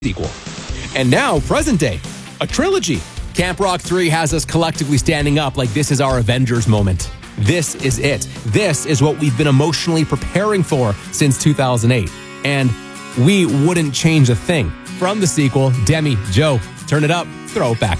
sequel. And now, present day, a trilogy. Camp Rock 3 has us collectively standing up like this is our Avengers moment. This is it. This is what we've been emotionally preparing for since 2008. And we wouldn't change a thing. From the sequel, Demi, Joe, turn it up, throw it back.